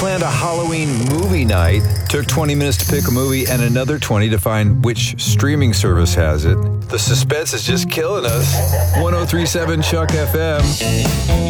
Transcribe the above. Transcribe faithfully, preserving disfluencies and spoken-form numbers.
planned a Halloween movie night. Took twenty minutes to pick a movie and another twenty to find which streaming service has it. The suspense is just killing us. one oh three point seven Chuck F M.